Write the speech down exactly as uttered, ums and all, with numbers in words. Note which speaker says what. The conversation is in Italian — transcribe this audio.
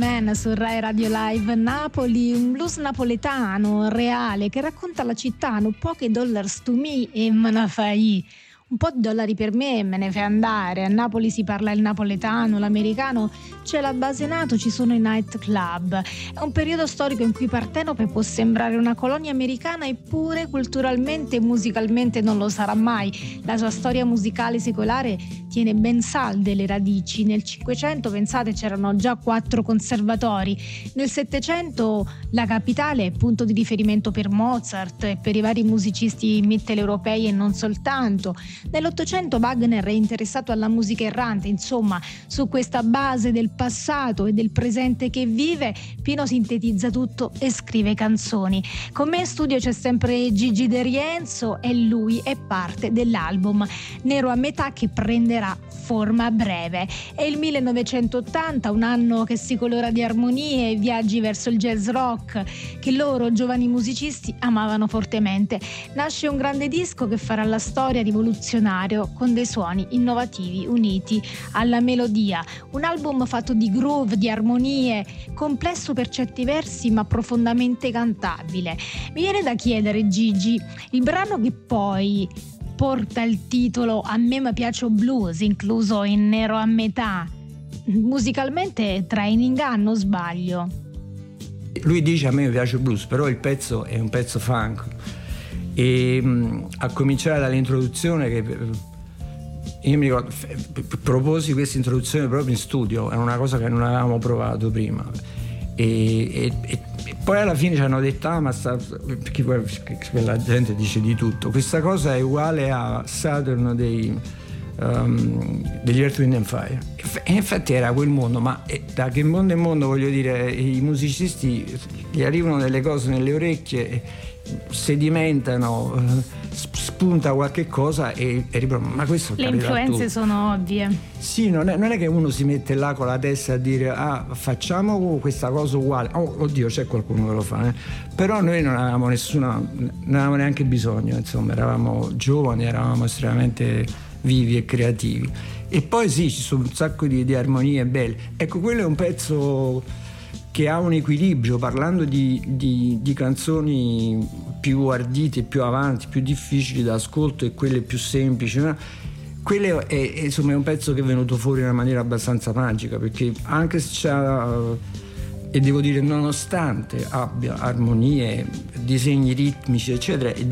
Speaker 1: Man su Rai Radio Live Napoli, un blues napoletano reale che racconta la città, no poche dollars to me e me ne fai. Un po' di dollari per me e me ne fai andare. A Napoli si parla il napoletano, l'americano, c'è la base NATO, ci sono i night club. È un periodo storico in cui Partenope può sembrare una colonia americana, eppure culturalmente e musicalmente non lo sarà mai. La sua storia musicale secolare tiene ben salde le radici. Nel Cinquecento, pensate, c'erano già quattro conservatori. Nel Settecento la capitale è punto di riferimento per Mozart e per i vari musicisti mitteleuropei e non soltanto. Nell'Ottocento Wagner è interessato alla musica errante, insomma, su questa base del passato e del presente che vive, Pino sintetizza tutto e scrive canzoni. Con me in studio c'è sempre Gigi De Rienzo e lui è parte dell'album Nero a metà, che prenderà forma breve. È il millenovecentottanta, un anno che si colora di armonie e viaggi verso il jazz rock che loro, giovani musicisti, amavano fortemente. Nasce un grande disco che farà la storia, rivoluzionario, con dei suoni innovativi uniti alla melodia. Un album fatto di groove, di armonie, complesso per certi versi ma profondamente cantabile. Mi viene da chiedere, Gigi, il brano che poi porta il titolo A me mi piace blues, incluso in Nero a metà, musicalmente trae in inganno, sbaglio?
Speaker 2: Lui dice a me mi piace blues, però il pezzo è un pezzo funk. E mh, a cominciare dall'introduzione, che io mi ricordo f- proposi questa introduzione proprio in studio, è una cosa che non avevamo provato prima, e, e, e poi alla fine ci hanno detto ah ma sta, perché poi quella gente dice di tutto, questa cosa è uguale a Saturn dei um, degli Earth, Wind and Fire, e infatti era quel mondo, ma da che mondo è mondo, voglio dire, i musicisti gli arrivano delle cose nelle orecchie, sedimentano, spunta qualche cosa e, e ripro- ma questo
Speaker 1: le influenze sono ovvie.
Speaker 2: Sì, non è, non è che uno si mette là con la testa a dire ah facciamo questa cosa uguale, oh, oddio c'è qualcuno che lo fa, eh? Però noi non avevamo nessuna, non avevamo neanche bisogno, insomma eravamo giovani, eravamo estremamente vivi e creativi, e poi sì, ci sono un sacco di, di armonie belle. Ecco, quello è un pezzo che ha un equilibrio, parlando di, di, di canzoni più ardite, più avanti, più difficili da ascolto e quelle più semplici, no? Quello è, è, insomma, è un pezzo che è venuto fuori in una maniera abbastanza magica, perché anche se c'ha, e devo dire nonostante abbia armonie, disegni ritmici eccetera,